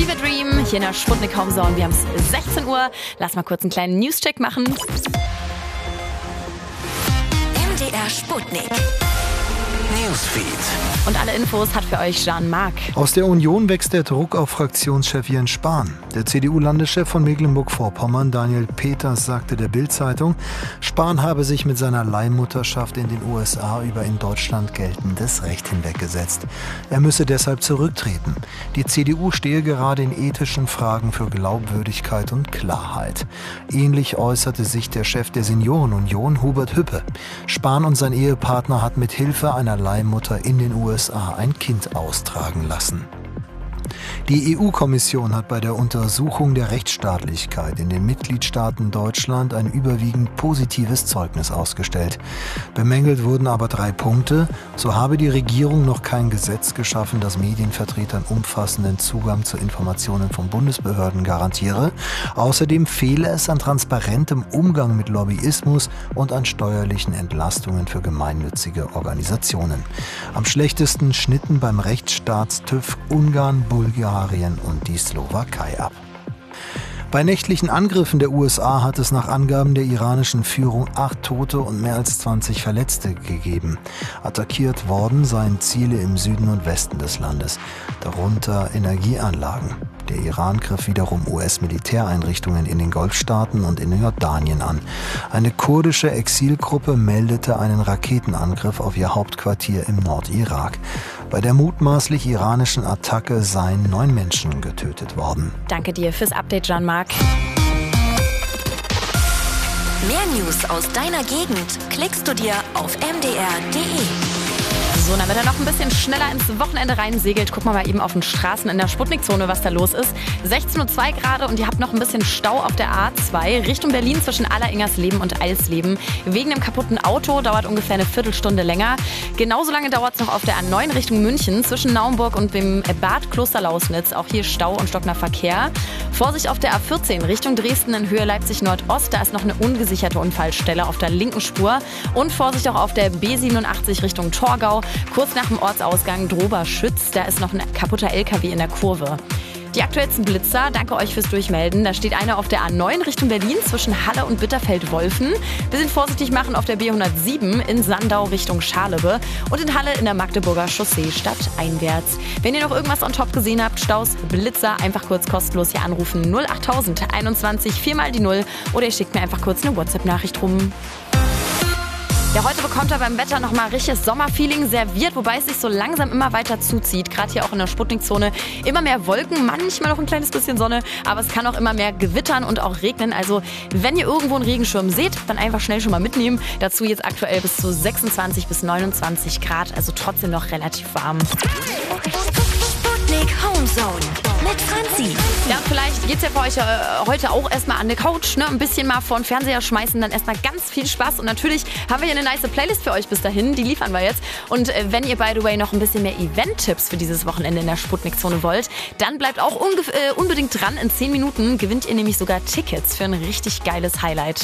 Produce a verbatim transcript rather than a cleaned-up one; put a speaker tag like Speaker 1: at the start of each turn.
Speaker 1: Fever Dream hier in der Sputnik Homezone. Wir haben es sechzehn Uhr. Lass mal kurz einen kleinen News-Check machen.
Speaker 2: M D R Sputnik. Newsfeed.
Speaker 1: Und alle Infos hat für euch Jean-Marc.
Speaker 3: Aus der Union wächst der Druck auf Fraktionschef Jens Spahn. Der C D U-Landeschef von Mecklenburg-Vorpommern, Daniel Peters, sagte der Bild-Zeitung, Spahn habe sich mit seiner Leihmutterschaft in den U S A über in Deutschland geltendes Recht hinweggesetzt. Er müsse deshalb zurücktreten. Die C D U stehe gerade in ethischen Fragen für Glaubwürdigkeit und Klarheit. Ähnlich äußerte sich der Chef der Seniorenunion, Hubert Hüppe. Spahn und sein Ehepartner hat mit Hilfe einer Leihmutter in den U S A ein Kind austragen lassen. Die E U-Kommission hat bei der Untersuchung der Rechtsstaatlichkeit in den Mitgliedstaaten Deutschland ein überwiegend positives Zeugnis ausgestellt. Bemängelt wurden aber drei Punkte. So habe die Regierung noch kein Gesetz geschaffen, das Medienvertretern umfassenden Zugang zu Informationen von Bundesbehörden garantiere. Außerdem fehle es an transparentem Umgang mit Lobbyismus und an steuerlichen Entlastungen für gemeinnützige Organisationen. Am schlechtesten schnitten beim Rechtsstaats-TÜV Ungarn, Bulgarien und die Slowakei ab. Bei nächtlichen Angriffen der U S A hat es nach Angaben der iranischen Führung acht Tote und mehr als zwanzig Verletzte gegeben. Attackiert worden seien Ziele im Süden und Westen des Landes, darunter Energieanlagen. Der Iran griff wiederum U S-Militäreinrichtungen in den Golfstaaten und in Jordanien an. Eine kurdische Exilgruppe meldete einen Raketenangriff auf ihr Hauptquartier im Nordirak. Bei der mutmaßlich iranischen Attacke seien neun Menschen getötet worden.
Speaker 1: Danke dir fürs Update, Jean-Marc.
Speaker 2: Mehr News aus deiner Gegend klickst du dir auf m d r punkt d e.
Speaker 1: So, damit er noch ein bisschen schneller ins Wochenende rein segelt, gucken wir mal eben auf den Straßen in der Sputnikzone, was da los ist. sechzehn Uhr zwei gerade und ihr habt noch ein bisschen Stau auf der A zwei Richtung Berlin zwischen Alleringersleben und Eisleben. Wegen dem kaputten Auto dauert ungefähr eine Viertelstunde länger. Genauso lange dauert es noch auf der A neun Richtung München zwischen Naumburg und dem Bad Klosterlausnitz. Auch hier Stau und stockender Verkehr. Vorsicht auf der A vierzehn Richtung Dresden in Höhe Leipzig-Nordost. Da ist noch eine ungesicherte Unfallstelle auf der linken Spur. Und Vorsicht auch auf der B siebenundachtzig Richtung Torgau. Kurz nach dem Ortsausgang Droberschütz, da ist noch ein kaputter L K W in der Kurve. Die aktuellsten Blitzer, danke euch fürs Durchmelden. Da steht einer auf der A neun Richtung Berlin zwischen Halle und Bitterfeld-Wolfen. Wir sind vorsichtig machen auf der B hundertsieben in Sandau Richtung Scharlebe und in Halle in der Magdeburger Chaussee stadteinwärts. Wenn ihr noch irgendwas on top gesehen habt, Staus, Blitzer, einfach kurz kostenlos hier anrufen. null achttausend einundzwanzig vier mal die null oder ihr schickt mir einfach kurz eine WhatsApp-Nachricht rum. Ja, heute bekommt er beim Wetter nochmal richtiges Sommerfeeling serviert, wobei es sich so langsam immer weiter zuzieht. Gerade hier auch in der Sputnikzone immer mehr Wolken, manchmal noch ein kleines bisschen Sonne, aber es kann auch immer mehr gewittern und auch regnen. Also wenn ihr irgendwo einen Regenschirm seht, dann einfach schnell schon mal mitnehmen. Dazu jetzt aktuell bis zu sechsundzwanzig bis neunundzwanzig Grad, also trotzdem noch relativ warm.
Speaker 2: Sputnik Homezone mit Franzi.
Speaker 1: Ja, vielleicht geht's ja für euch äh, heute auch erstmal an der Couch, ne? Ein bisschen mal vor den Fernseher schmeißen, dann erstmal ganz viel Spaß. Und natürlich haben wir hier eine nice Playlist für euch bis dahin, die liefern wir jetzt. Und äh, wenn ihr, by the way, noch ein bisschen mehr Event-Tipps für dieses Wochenende in der Sputnikzone wollt, dann bleibt auch unge- äh, unbedingt dran. In zehn Minuten gewinnt ihr nämlich sogar Tickets für ein richtig geiles Highlight.